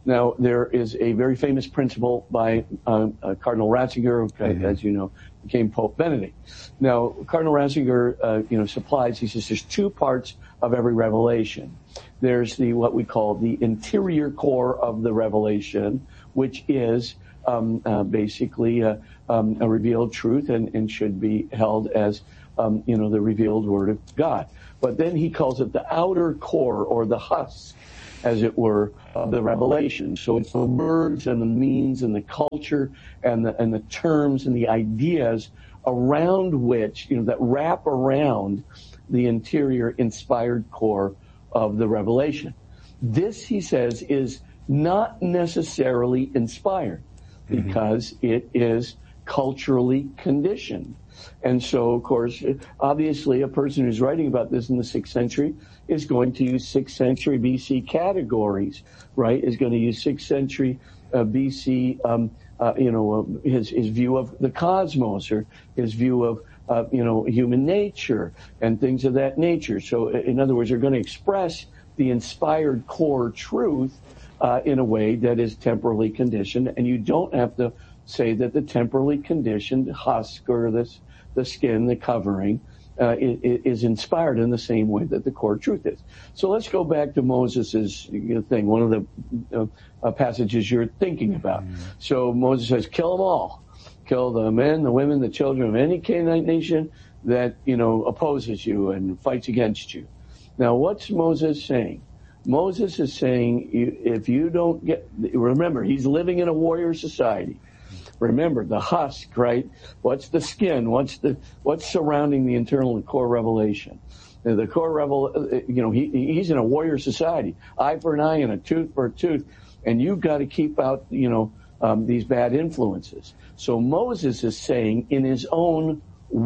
Now, there is a very famous principle by uh, uh, Cardinal Ratzinger, who, mm-hmm. as you know, became Pope Benedict. Now, Cardinal Ratzinger, uh, you know, supplies, he says there's two parts of every revelation. There's the, what we call the interior core of the revelation, which is um, uh, basically a, um, a revealed truth and, and should be held as, um, you know, the revealed Word of God. But then he calls it the outer core, or the husk, as it were, of the revelation. So it's the words and the means and the culture and the, and the terms and the ideas around which, you know, that wrap around the interior inspired core of the revelation. This, he says, is not necessarily inspired because mm-hmm. it is culturally conditioned. And so, of course, obviously a person who's writing about this in the sixth century is going to use sixth century B C categories, right? Is going to use sixth century uh, B C, um, uh, you know, uh, his, his view of the cosmos, or his view of, uh, you know, human nature and things of that nature. So, in other words, they're going to express the inspired core truth uh, in a way that is temporally conditioned, and you don't have to say that the temporally conditioned husk, or this, the skin, the covering, uh, is inspired in the same way that the core truth is. So let's go back to Moses's you know, thing, one of the uh, passages you're thinking about. Mm-hmm. So Moses says, kill them all. Kill the men, the women, the children of any Canaanite nation that, you know, opposes you and fights against you. Now, what's Moses saying? Moses is saying, if you don't get, remember, he's living in a warrior society. Remember the husk, right? What's the skin? What's the what's surrounding the internal and core revelation? The core revel, you know, he he's in a warrior society, eye for an eye and a tooth for a tooth, and you've got to keep out, you know, um, these bad influences. So Moses is saying, in his own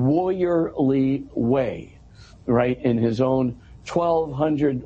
warriorly way, right, in his own twelve hundred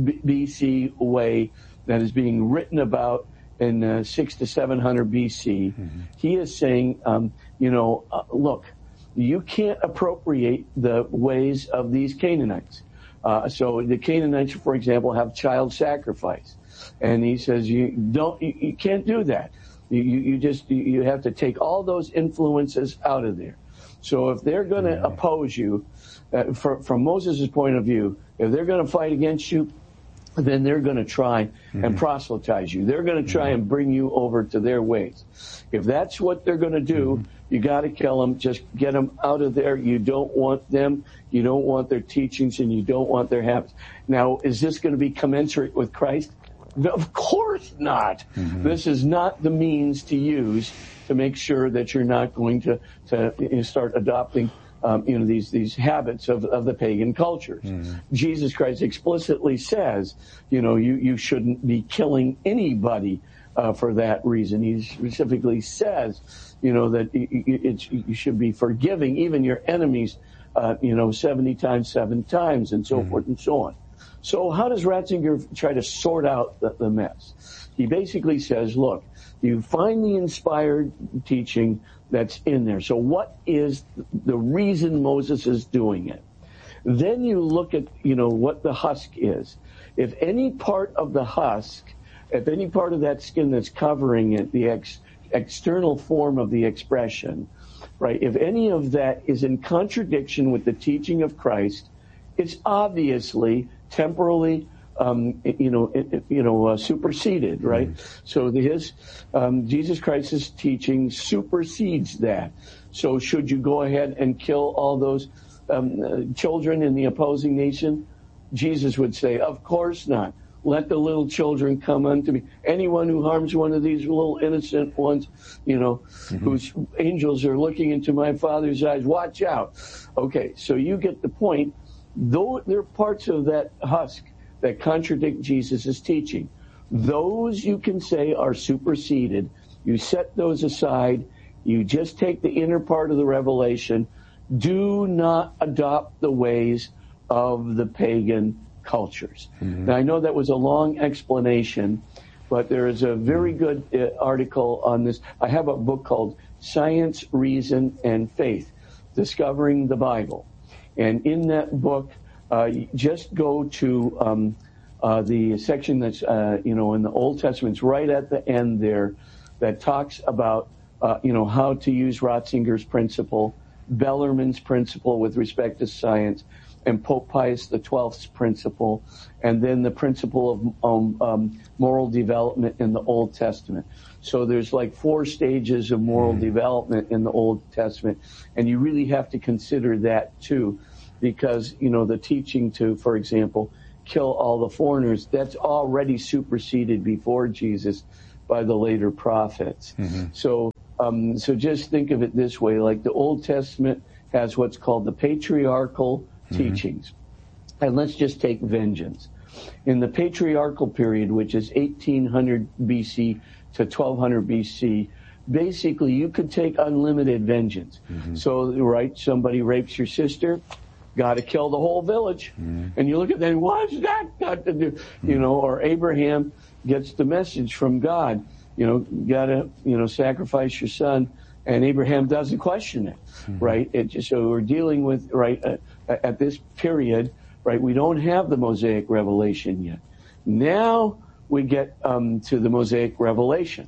B C way that is being written about in uh, six to seven hundred B C, mm-hmm. he is saying, um, you know, uh, look, you can't appropriate the ways of these Canaanites. Uh, so the Canaanites, for example, have child sacrifice, and he says you don't, you, you can't do that. You, you, you just, you have to take all those influences out of there. So if they're going to yeah. oppose you, uh, for, from Moses' point of view, if they're going to fight against you, then they're going to try mm-hmm. and proselytize you. They're going to try mm-hmm. and bring you over to their ways. If that's what they're going to do, mm-hmm. you got to kill them. Just get them out of there. You don't want them. You don't want their teachings, and you don't want their habits. Now, is this going to be commensurate with Christ? Of course not. Mm-hmm. This is not the means to use to make sure that you're not going to, to you know, start adopting Um, you know, these, these habits of, of the pagan cultures. Mm-hmm. Jesus Christ explicitly says, you know, you, you shouldn't be killing anybody, uh, for that reason. He specifically says, you know, that it, it's, you should be forgiving even your enemies, uh, you know, seventy times, seven times, and so mm-hmm. forth and so on. So how does Ratzinger try to sort out the, the mess? He basically says, look, you find the inspired teaching that's in there. So what is the reason Moses is doing it? Then you look at, you know, what the husk is. If any part of the husk, if any part of that skin that's covering it, the ex, external form of the expression, right, if any of that is in contradiction with the teaching of Christ, it's obviously temporally Um, you know, it, you know, uh, superseded, right? Mm-hmm. So the, his um, Jesus Christ's teaching supersedes that. So should you go ahead and kill all those um, uh, children in the opposing nation? Jesus would say, of course not. Let the little children come unto me. Anyone who harms one of these little innocent ones, you know, mm-hmm. whose angels are looking into my Father's eyes, watch out. Okay, so you get the point. Though there are parts of that husk that contradict Jesus' teaching, those you can say are superseded. You set those aside. You just take the inner part of the revelation. Do not adopt the ways of the pagan cultures. Mm-hmm. Now, I know that was a long explanation, but there is a very good uh, article on this. I have a book called Science, Reason, and Faith, Discovering the Bible. And in that book, Uh, just go to um, Uh, the section that's, uh, you know, in the Old Testament's right at the end there that talks about, uh, you know, how to use Ratzinger's principle, Bellarmine's principle with respect to science, and Pope Pius the twelfth's principle, and then the principle of um, um, moral development in the Old Testament. So there's like four stages of moral mm. development in the Old Testament, and you really have to consider that too, because, you know, the teaching to, for example, kill all the foreigners, that's already superseded before Jesus by the later prophets. Mm-hmm. So, um, so just think of it this way, like the Old Testament has what's called the patriarchal mm-hmm. teachings. And let's just take vengeance. In the patriarchal period, which is eighteen hundred B C to twelve hundred B C, basically you could take unlimited vengeance. Mm-hmm. So, right, somebody rapes your sister, got to kill the whole village. Mm-hmm. And you look at that, what's that got to do? Mm-hmm. You know, or Abraham gets the message from God, you know, got to, you know, sacrifice your son. And Abraham doesn't question it, mm-hmm. right? It just, so we're dealing with, right, uh, at this period, right, we don't have the Mosaic revelation yet. Now we get um, to the Mosaic revelation.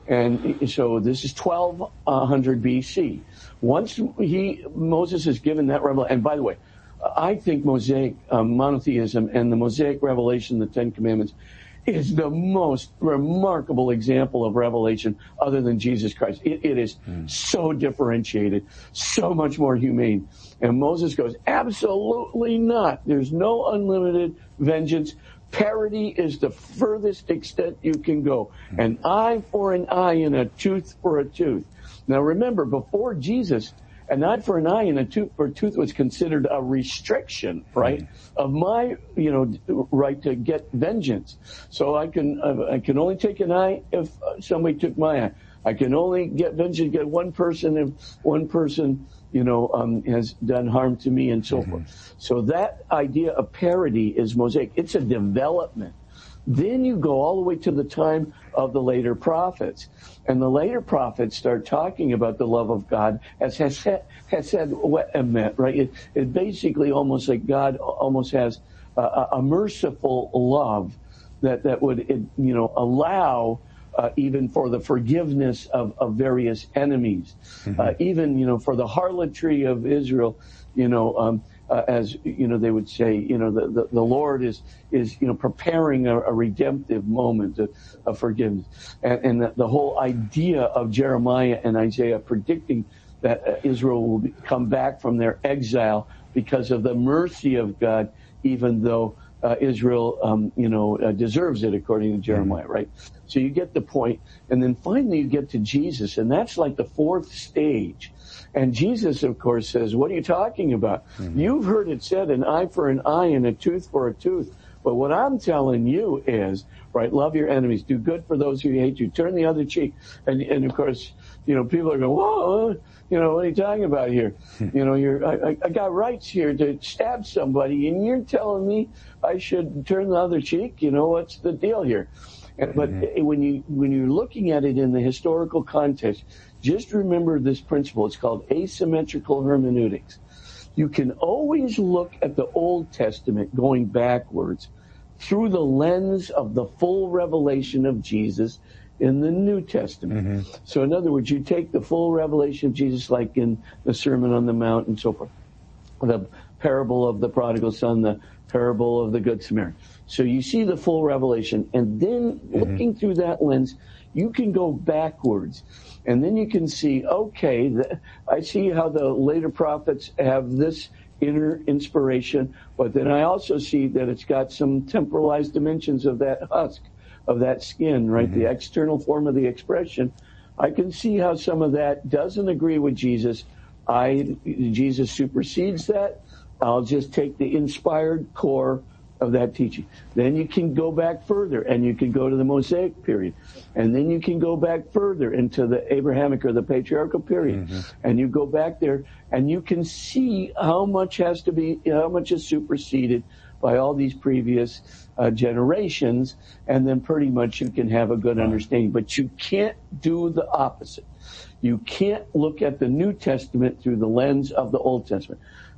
And so this is twelve hundred B C. Once he, Moses is given that revelation, and by the way, I think Mosaic um, monotheism and the Mosaic revelation, the Ten Commandments, is the most remarkable example of revelation other than Jesus Christ. It, it is mm. so differentiated, so much more humane. And Moses goes, absolutely not. There's no unlimited vengeance. Parity is the furthest extent you can go. An eye for an eye and a tooth for a tooth. Now remember, before Jesus, an eye for an eye and a tooth for a tooth was considered a restriction, right, mm-hmm. of my, you know, right to get vengeance. So I can, uh, I can only take an eye if somebody took my eye. I can only get vengeance, get one person if one person, you know, um, has done harm to me and so mm-hmm. forth. So that idea of parity is Mosaic. It's a development. Then you go all the way to the time of the later prophets. And the later prophets start talking about the love of God as has said, has said right? It, it basically almost like God almost has a, a merciful love that, that would, you know, allow uh, even for the forgiveness of, of various enemies. Mm-hmm. Uh, even, you know, for the harlotry of Israel, you know, um, Uh, as, you know, they would say, you know, the, the, the Lord is, is, you know, preparing a, a redemptive moment of, of forgiveness. And, and the, the whole idea of Jeremiah and Isaiah predicting that uh, Israel will be, come back from their exile because of the mercy of God, even though uh, Israel, um, you know, uh, deserves it, according to Jeremiah, right? So you get the point. And then finally you get to Jesus, and that's like the fourth stage. And Jesus, of course, says, what are you talking about? Mm-hmm. You've heard it said, an eye for an eye and a tooth for a tooth. But what I'm telling you is, right, love your enemies, do good for those who hate you, turn the other cheek. And, and of course, you know, people are going, whoa, you know, what are you talking about here? You know, you're, I, I got rights here to stab somebody, and you're telling me I should turn the other cheek? You know, what's the deal here? And, but mm-hmm. when you, when you're looking at it in the historical context, just remember this principle. It's called asymmetrical hermeneutics. You can always look at the Old Testament going backwards through the lens of the full revelation of Jesus in the New Testament. Mm-hmm. So in other words, you take the full revelation of Jesus, like in the Sermon on the Mount and so forth, the parable of the prodigal son, the parable of the Good Samaritan. So you see the full revelation, and then mm-hmm. looking through that lens, you can go backwards. And then you can see, okay, the, I see how the later prophets have this inner inspiration, but then I also see that it's got some temporalized dimensions of that husk, of that skin, right? Mm-hmm. The external form of the expression. I can see how some of that doesn't agree with Jesus. I, Jesus supersedes that. I'll just take the inspired core of that teaching. Then you can go back further, and you can go to the Mosaic period, and then you can go back further into the Abrahamic or the patriarchal period, mm-hmm. and you go back there, and you can see how much has to be, how much is superseded by all these previous uh, generations, and then pretty much you can have a good understanding. But you can't do the opposite. You can't look at the New Testament through the lens of the Old Testament.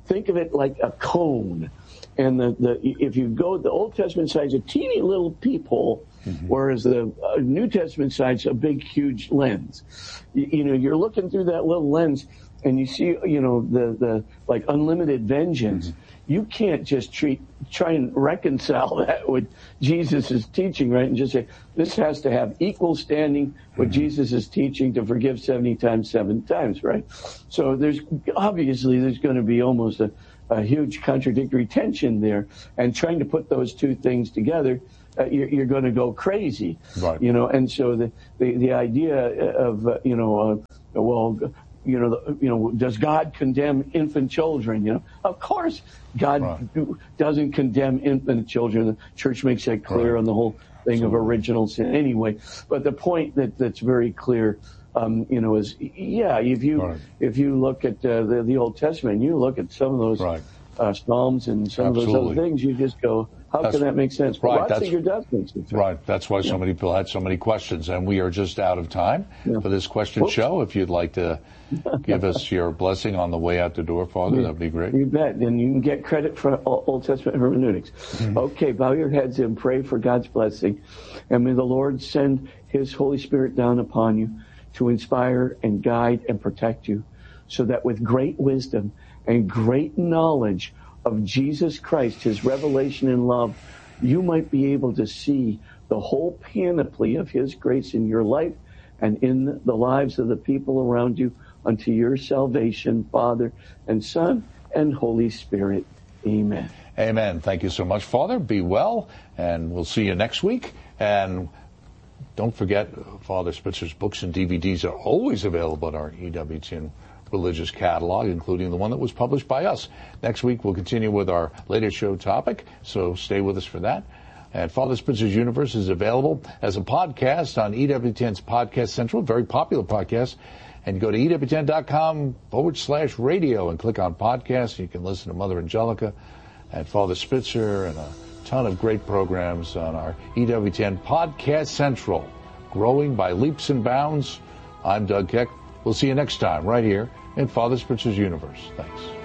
think of it like a cone. And the, the if you go, the Old Testament side's a teeny little peephole, mm-hmm. whereas the uh, New Testament side's a big, huge lens. You, you know, you're looking through that little lens, and you see, you know, the, the like unlimited vengeance. Mm-hmm. You can't just treat, try and reconcile that with Jesus' teaching, right? And just say, this has to have equal standing with mm-hmm. Jesus' teaching to forgive seventy times, seven times, right? So there's, obviously, there's going to be almost a, a huge contradictory tension there. And trying to put those two things together, uh, you're, you're going to go crazy. Right. You know, and so the, the, the idea of, uh, you know, uh, well, You know, the, you know, does God condemn infant children? You know, of course, God right. doesn't condemn infant children. The church makes that clear right. on the whole thing Absolutely. Of original sin, anyway. But the point that that's very clear, um, you know, is yeah, if you right. if you look at uh, the the Old Testament, you look at some of those right. uh, Psalms and some Absolutely. Of those other things, you just go, how that's, can that make sense? Right. Well, that's, does make sense. Right. That's why yeah. so many people had so many questions, and we are just out of time yeah. for this question Oops. Show. If you'd like to give us your blessing on the way out the door, Father, that'd be great. You bet. And you can get credit for Old Testament hermeneutics. Mm-hmm. Okay, bow your heads and pray for God's blessing. And may the Lord send His Holy Spirit down upon you to inspire and guide and protect you, so that with great wisdom and great knowledge of Jesus Christ, His revelation and love, you might be able to see the whole panoply of His grace in your life and in the lives of the people around you, unto your salvation, Father and Son and Holy Spirit. Amen. Amen. Thank you so much, Father. Be well, and we'll see you next week. And don't forget, Father Spitzer's books and D V Ds are always available at our E W T N religious catalog, including the one that was published by us. Next week, we'll continue with our latest show topic, so stay with us for that. And Father Spitzer's Universe is available as a podcast on E W T N's Podcast Central, very popular podcast. And go to E W T N dot com forward slash radio and click on podcasts. You can listen to Mother Angelica and Father Spitzer and a ton of great programs on our E W T N Podcast Central, growing by leaps and bounds. I'm Doug Keck. We'll see you next time right here in Father Spitzer's Universe. Thanks.